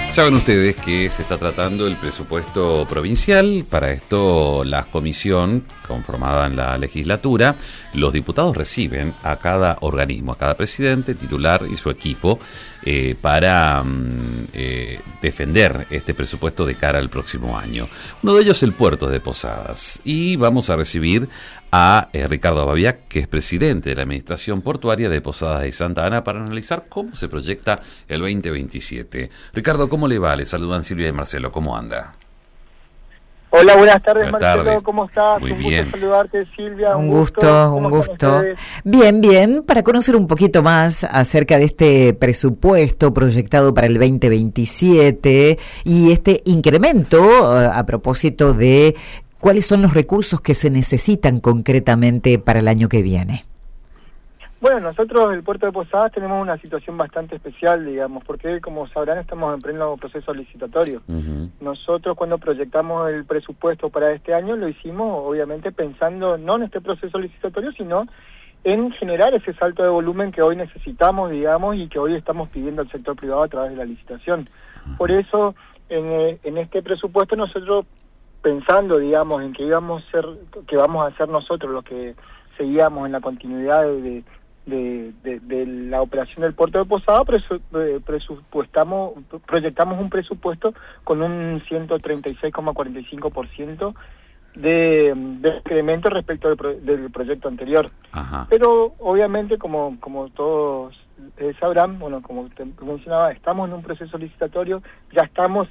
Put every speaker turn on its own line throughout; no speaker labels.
Saben ustedes que se está tratando el presupuesto provincial. Para esto, la comisión conformada en la legislatura, los diputados reciben a cada organismo, a cada presidente, titular y su equipo para defender este presupuesto de cara al próximo año. Uno de ellos el puerto de Posadas. Y vamos a recibir a Ricardo Babiac, que es presidente de la Administración Portuaria de Posadas de Santa Ana, para analizar cómo se proyecta el 2027. Ricardo, ¿cómo le va? Le saludan Silvia y Marcelo. ¿Cómo anda?
Hola, buenas tardes,
buenas
Marcelo.
tardes.
¿Cómo estás?
Muy
un
bien.
gusto saludarte, Silvia.
Un gusto. Bien, bien. Para conocer un poquito más acerca de este presupuesto proyectado para el 2027 y este incremento a propósito de cuáles son los recursos que se necesitan concretamente para el año que viene.
Bueno, nosotros, el puerto de Posadas, tenemos una situación bastante especial, digamos, porque, como sabrán, estamos en pleno proceso licitatorio. Nosotros, cuando proyectamos el presupuesto para este año, lo hicimos, obviamente, pensando no en este proceso licitatorio, sino en generar ese salto de volumen que hoy necesitamos, digamos, y que hoy estamos pidiendo al sector privado a través de la licitación. Por eso, en este presupuesto, nosotros, pensando, digamos, en que vamos a ser nosotros los que seguíamos en la continuidad de la operación del puerto de Posadas, proyectamos un presupuesto con un 136,45% de incremento respecto del proyecto anterior. Ajá. Pero obviamente, como todos sabrán, bueno, como te mencionaba, estamos en un proceso licitatorio, ya estamos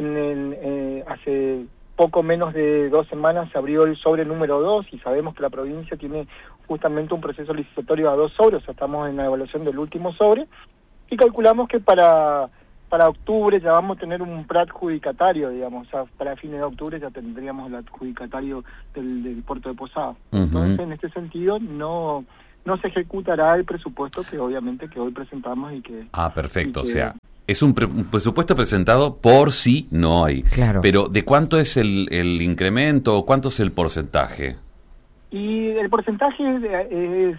hace poco menos de 2 semanas se abrió el sobre número 2 y sabemos que la provincia tiene justamente un proceso licitatorio a 2 sobres, o sea, estamos en la evaluación del último sobre y calculamos que para octubre ya vamos a tener un adjudicatario, digamos, o sea, para fines de octubre ya tendríamos el adjudicatario del puerto de Posadas. Entonces, en este sentido, no se ejecutará el presupuesto que obviamente que hoy presentamos y que...
perfecto, o sea... Es un presupuesto presentado por sí, no hay. Claro. Pero ¿de cuánto es el incremento o cuánto es el porcentaje?
Y el porcentaje es de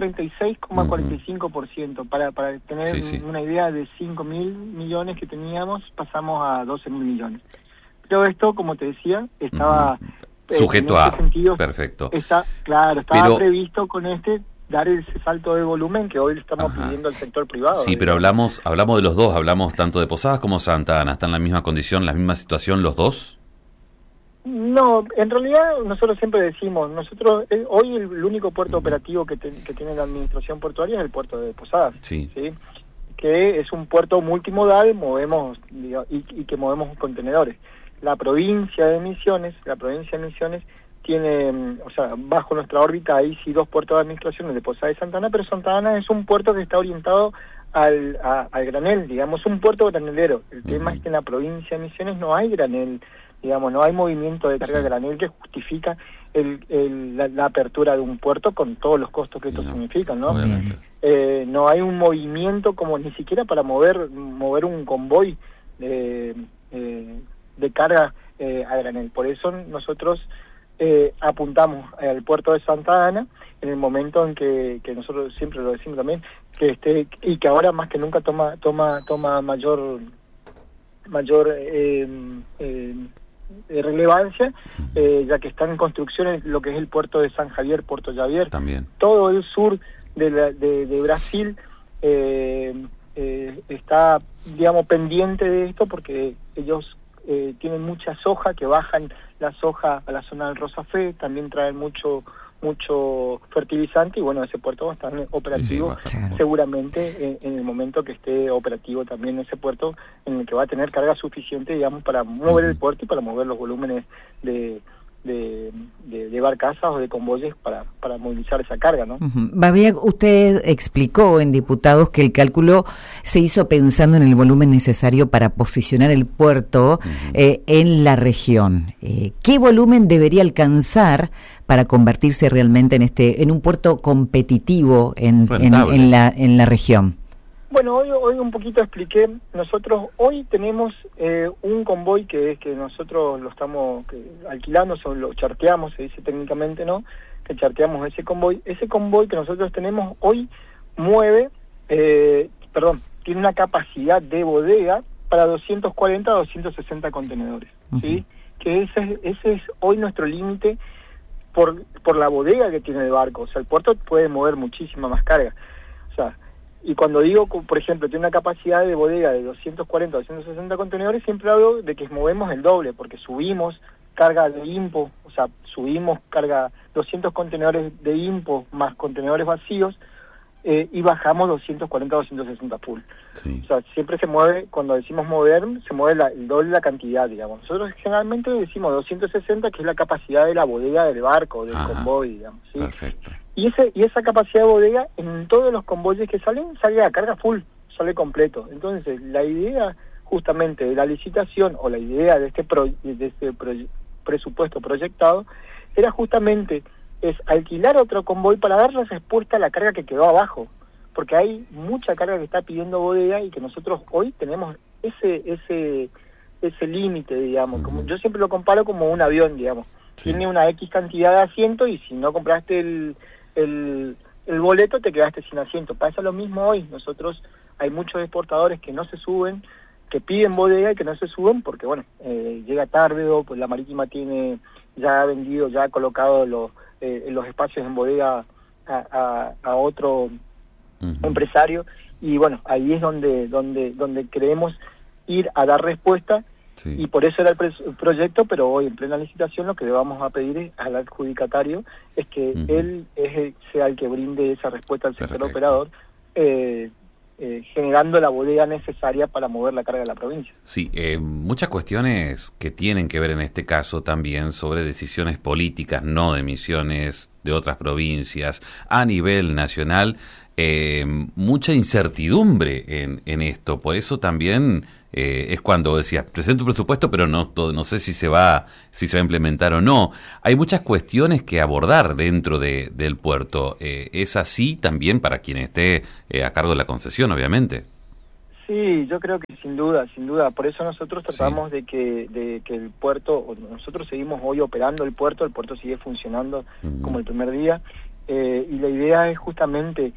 136,45%. Para tener una idea, de 5.000 millones que teníamos, pasamos a 12.000 millones. Pero esto, como te decía, estaba...
sujeto a...
sentido,
perfecto.
Estaba previsto con dar ese salto de volumen que hoy le estamos pidiendo al sector privado.
Sí, pero hablamos de los dos, hablamos tanto de Posadas como Santa Ana. ¿Están en la misma condición, la misma situación los dos?
No, en realidad nosotros siempre decimos, hoy el único puerto operativo que tiene la administración portuaria es el puerto de Posadas, ¿sí? Que es un puerto multimodal, movemos y que movemos contenedores. La provincia de Misiones tiene, o sea, bajo nuestra órbita hay sí 2 puertos de administración, el de Posadas y Santa Ana, pero Santa Ana es un puerto que está orientado al granel, digamos, un puerto granelero. El tema es que en la provincia de Misiones no hay granel, digamos, no hay movimiento de carga granel que justifica la apertura de un puerto con todos los costos que esto significa, ¿no? No hay un movimiento como ni siquiera para mover un convoy de carga a granel. Por eso nosotros apuntamos al puerto de Santa Ana en el momento en que nosotros siempre lo decimos también, que y que ahora más que nunca toma mayor relevancia, ya que están en construcción lo que es el puerto de San Javier, Puerto Javier. También. Todo el sur de Brasil está, digamos, pendiente de esto porque ellos tienen mucha soja, que bajan la soja a la zona del Rosafé, también traen mucho fertilizante y bueno, ese puerto va a estar operativo seguramente en el momento que esté operativo también ese puerto, en el que va a tener carga suficiente, digamos, para mover el puerto y para mover los volúmenes de barcazas o de convoyes para movilizar esa carga, ¿no?
Babiac, usted explicó en Diputados que el cálculo se hizo pensando en el volumen necesario para posicionar el puerto en la región. ¿Qué volumen debería alcanzar para convertirse realmente en un puerto competitivo en la región?
Bueno, hoy un poquito expliqué. Nosotros hoy tenemos un convoy que nosotros lo estamos alquilando, lo charteamos, se dice técnicamente, ¿no? Que charteamos ese convoy. Ese convoy que nosotros tenemos hoy tiene una capacidad de bodega para 240 a 260 contenedores, ¿sí? Que ese es hoy nuestro límite por la bodega que tiene el barco. O sea, el puerto puede mover muchísima más carga. O sea, y cuando digo, por ejemplo, tiene una capacidad de bodega de 240 a 260 contenedores, siempre hablo de que movemos el doble, porque subimos carga de IMPO, o sea, subimos carga 200 contenedores de IMPO más contenedores vacíos, y bajamos 240 a 260 full.
Sí.
O sea, siempre se mueve, cuando decimos mover, se mueve el doble de la cantidad, digamos. Nosotros generalmente decimos 260, que es la capacidad de la bodega del barco, del convoy, digamos, ¿sí?
Perfecto.
Y esa capacidad de bodega, en todos los convoyes que salen, sale a carga full, sale completo. Entonces, la idea justamente de la licitación, o la idea de este presupuesto proyectado, era justamente es alquilar otro convoy para darle respuesta a la carga que quedó abajo, porque hay mucha carga que está pidiendo bodega y que nosotros hoy tenemos ese límite, digamos. Como yo siempre lo comparo como un avión, digamos. Sí. Tiene una X cantidad de asientos y si no compraste el boleto te quedaste sin asiento. Pasa lo mismo hoy. Nosotros hay muchos exportadores que no se suben, que piden bodega y que no se suben porque, bueno, llega tarde o pues la marítima tiene ya vendido, ya ha colocado los espacios en bodega a otro empresario, y bueno, ahí es donde queremos ir a dar respuesta. Sí. Y por eso era el proyecto, pero hoy en plena licitación lo que le vamos a pedir al adjudicatario es que él sea el que brinde esa respuesta al sector operador, generando la bodega necesaria para mover la carga de la provincia.
Sí, muchas cuestiones que tienen que ver en este caso también sobre decisiones políticas, no de misiones de otras provincias a nivel nacional, mucha incertidumbre en esto, por eso también es cuando decías, presento un presupuesto pero no sé si se va a implementar o no. Hay muchas cuestiones que abordar dentro del puerto. ¿Es así también para quien esté a cargo de la concesión, obviamente?
Sí, yo creo que sin duda. Por eso nosotros tratamos de que el puerto, nosotros seguimos hoy operando el puerto sigue funcionando como el primer día, y la idea es justamente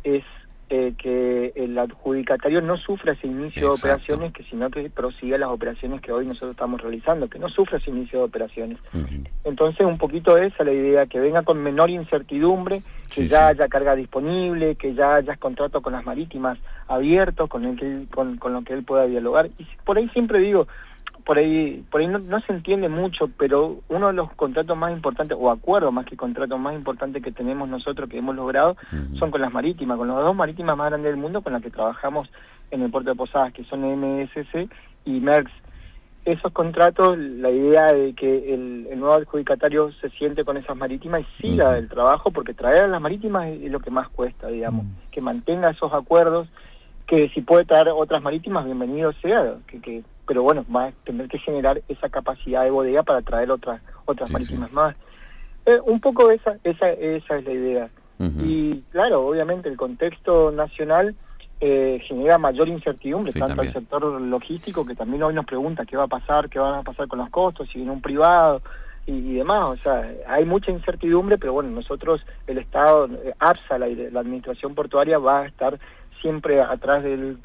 que el adjudicatario no sufra ese inicio de operaciones, sino que prosiga las operaciones que hoy nosotros estamos realizando, que no sufra ese inicio de operaciones. Entonces, un poquito esa es la idea, que venga con menor incertidumbre, que haya carga disponible, que ya haya contratos con las marítimas abiertos, con lo que él pueda dialogar. Y por ahí siempre digo, por ahí no se entiende mucho, pero uno de los contratos más importantes, o acuerdos más que contratos más importantes que tenemos nosotros, que hemos logrado, son con las marítimas, con las dos marítimas más grandes del mundo con las que trabajamos en el puerto de Posadas, que son MSC y Maersk. Esos contratos, la idea de que el nuevo adjudicatario se siente con esas marítimas y siga el trabajo, porque traer a las marítimas es lo que más cuesta, digamos, que mantenga esos acuerdos, que si puede traer otras marítimas, bienvenido sea, pero bueno, va a tener que generar esa capacidad de bodega para traer otras marítimas más. Un poco esa es la idea. Y claro, obviamente el contexto nacional genera mayor incertidumbre, tanto al sector logístico, que también hoy nos pregunta qué van a pasar con los costos, si viene un privado y demás. O sea, hay mucha incertidumbre, pero bueno, nosotros, el Estado, APSA, la administración portuaria, va a estar siempre atrás del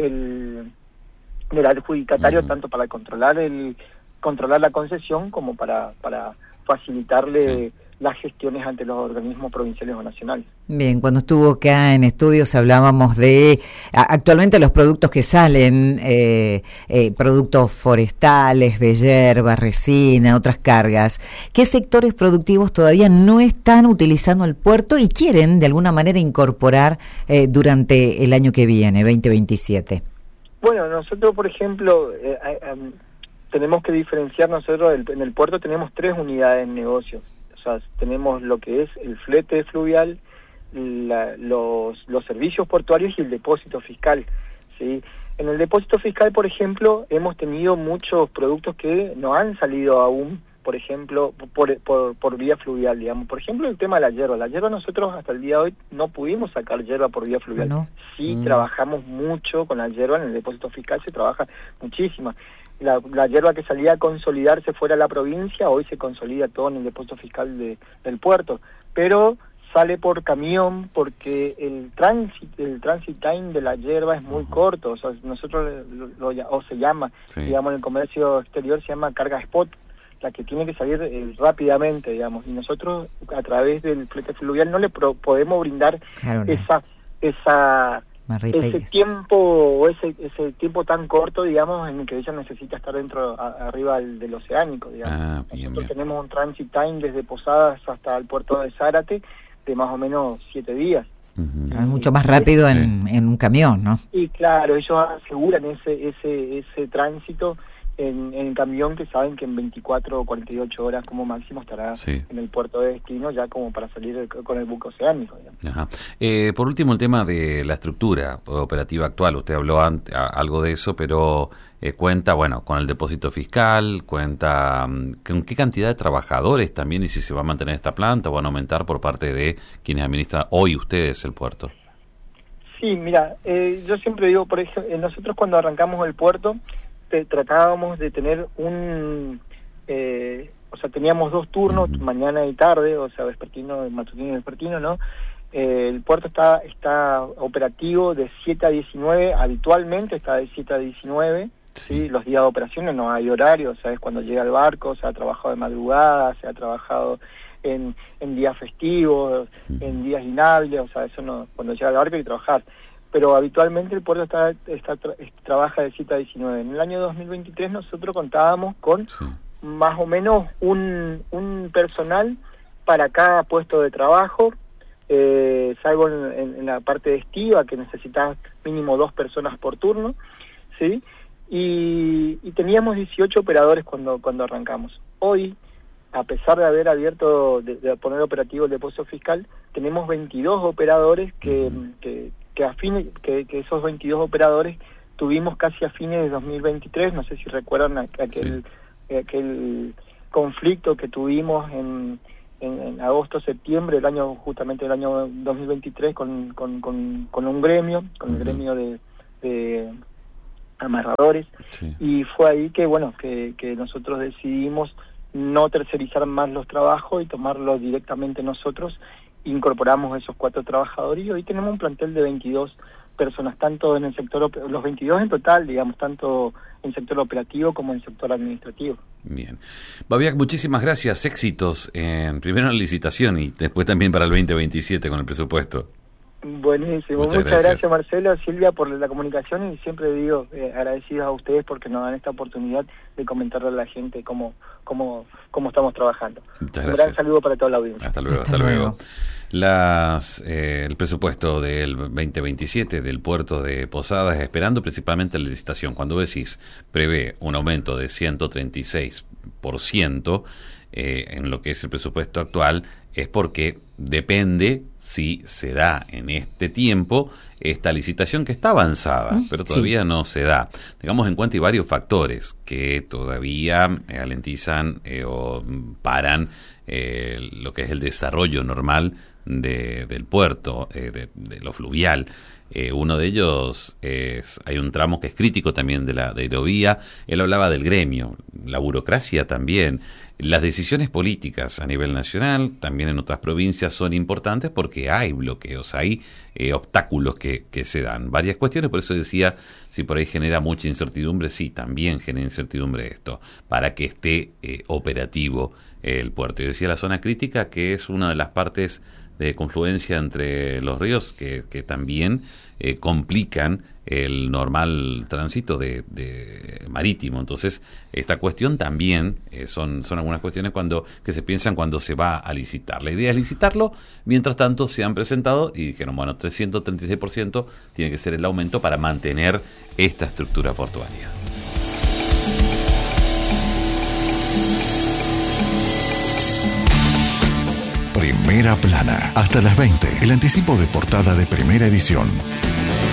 adjudicatario, tanto para controlar la concesión como para facilitarle las gestiones ante los organismos provinciales o nacionales.
Bien, cuando estuvo acá en estudios hablábamos de actualmente los productos que salen, productos forestales, de yerba, resina, otras cargas. ¿Qué sectores productivos todavía no están utilizando el puerto y quieren de alguna manera incorporar durante el año que viene, 2027?
Bueno, nosotros, por ejemplo, tenemos que diferenciar. Nosotros en el puerto tenemos 3 unidades de negocio. O sea, tenemos lo que es el flete fluvial, los servicios portuarios y el depósito fiscal, ¿sí? En el depósito fiscal, por ejemplo, hemos tenido muchos productos que no han salido aún, por ejemplo, por vía fluvial, digamos. Por ejemplo, el tema de la yerba. La yerba, nosotros hasta el día de hoy no pudimos sacar yerba por vía fluvial. ¿No? Sí, trabajamos mucho con la yerba, en el depósito fiscal se trabaja muchísimo. La yerba que salía a consolidarse fuera de la provincia, hoy se consolida todo en el depósito fiscal del puerto, pero sale por camión porque el transit time de la yerba es muy corto, o sea, nosotros o se llama, digamos, en el comercio exterior se llama carga spot, la que tiene que salir rápidamente, digamos, y nosotros a través del flete fluvial no le podemos brindar ese tiempo o ese tiempo tan corto, digamos, en el que ella necesita estar arriba del oceánico, digamos. Nosotros tenemos un transit time desde Posadas hasta el puerto de Zárate de más o menos 7 días.
Mucho más rápido en un camión, ¿no? Y
claro, ellos aseguran ese tránsito en camión, que saben que en 24 o 48 horas como máximo estará en el puerto de destino, ya como para salir con el buque oceánico.
Ajá. Por último, el tema de la estructura operativa actual. Usted habló algo de eso, pero cuenta, bueno, con el depósito fiscal, cuenta con qué cantidad de trabajadores también, y si se va a mantener esta planta o van a aumentar por parte de quienes administran hoy ustedes el puerto.
Sí, mira, yo siempre digo, por ejemplo, nosotros cuando arrancamos el puerto, tratábamos de tener teníamos 2 turnos, mañana y tarde, o sea, vespertino, matutino y vespertino, ¿no? El puerto está operativo de 7 a 19, habitualmente está de 7 a 19, ¿sí? Los días de operaciones no hay horario, o sea, es cuando llega el barco, se ha trabajado de madrugada, se ha trabajado en días festivos, en días inhábiles, o sea, eso no, cuando llega el barco hay que trabajar. Pero habitualmente el puerto trabaja de 7 a 19. En el año 2023 nosotros contábamos con más o menos un personal para cada puesto de trabajo, salvo en la parte estiva, que necesitas mínimo 2 personas por turno, ¿sí? Y teníamos 18 operadores cuando arrancamos. Hoy, a pesar de haber abierto, de poner operativo el depósito fiscal, tenemos 22 operadores que esos 22 operadores tuvimos casi a fines de 2023, no sé si recuerdan aquel conflicto que tuvimos en agosto-septiembre justamente del año 2023 con un gremio, con el gremio de amarradores, y fue ahí que nosotros decidimos no tercerizar más los trabajos y tomarlos directamente nosotros. Incorporamos esos 4 trabajadores y hoy tenemos un plantel de 22 personas, tanto en el sector, los 22 en total, digamos, tanto en sector operativo como en sector administrativo.
Bien. Babiak, muchísimas gracias, éxitos primero en la licitación y después también para el 2027 con el presupuesto.
Buenísimo, muchas gracias Marcelo, Silvia, por la comunicación, y siempre digo agradecidos a ustedes porque nos dan esta oportunidad de comentarle a la gente cómo estamos trabajando. Un gran saludo para toda la audiencia.
Hasta luego. El presupuesto del 2027 del puerto de Posadas, esperando principalmente la licitación. Cuando decís prevé un aumento de 136% en lo que es el presupuesto actual, es porque depende si se da en este tiempo esta licitación que está avanzada, pero todavía no se da. Tengamos en cuenta varios factores que todavía alentizan o paran lo que es el desarrollo normal del puerto, de lo fluvial. Uno de ellos hay un tramo que es crítico también de la hidrovía. Él hablaba del gremio, la burocracia también. Las decisiones políticas a nivel nacional, también en otras provincias, son importantes porque hay bloqueos, hay obstáculos que se dan. Varias cuestiones, por eso decía, si por ahí genera mucha incertidumbre, sí, también genera incertidumbre esto, para que esté operativo el puerto. Y decía la zona crítica, que es una de las partes de confluencia entre los ríos que también complican el normal tránsito de marítimo. Entonces, esta cuestión también son algunas cuestiones que se piensan cuando se va a licitar. La idea es licitarlo, mientras tanto se han presentado y dijeron, 336% tiene que ser el aumento para mantener esta estructura portuaria.
Primera Plana, hasta las 20, el anticipo de portada de Primera Edición.